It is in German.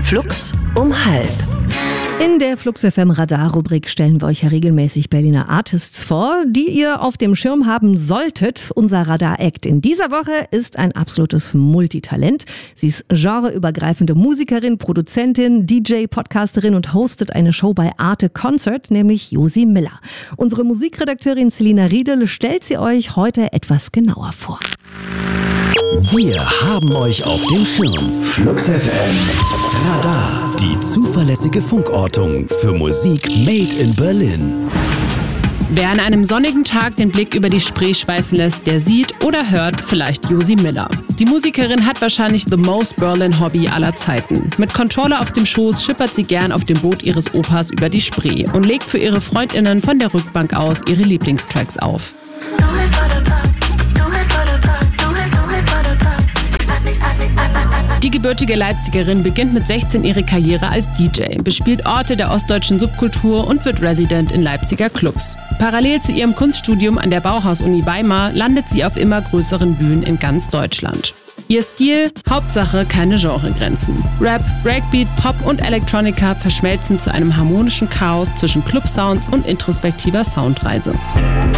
Flux um 12:30. In der Flux FM Radar-Rubrik stellen wir euch ja regelmäßig Berliner Artists vor, die ihr auf dem Schirm haben solltet. Unser Radar-Act in dieser Woche ist ein absolutes Multitalent. Sie ist genreübergreifende Musikerin, Produzentin, DJ, Podcasterin und hostet eine Show bei Arte Concert, nämlich Josi Miller. Unsere Musikredakteurin Selina Riedel stellt sie euch heute etwas genauer vor. Wir haben euch auf dem Schirm. Flux FM Radar. Die zuverlässige Funkortung für Musik made in Berlin. Wer an einem sonnigen Tag den Blick über die Spree schweifen lässt, der sieht oder hört vielleicht Josi Miller. Die Musikerin hat wahrscheinlich the most Berlin Hobby aller Zeiten. Mit Controller auf dem Schoß schippert sie gern auf dem Boot ihres Opas über die Spree und legt für ihre FreundInnen von der Rückbank aus ihre Lieblingstracks auf. Die gebürtige Leipzigerin beginnt mit 16 ihre Karriere als DJ, bespielt Orte der ostdeutschen Subkultur und wird Resident in Leipziger Clubs. Parallel zu ihrem Kunststudium an der Bauhaus-Uni Weimar landet sie auf immer größeren Bühnen in ganz Deutschland. Ihr Stil? Hauptsache keine Genregrenzen. Rap, Breakbeat, Pop und Electronica verschmelzen zu einem harmonischen Chaos zwischen Clubsounds und introspektiver Soundreise.